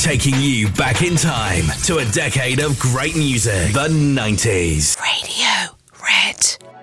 taking you back in time to a decade of great music, the 90s. Radio Red.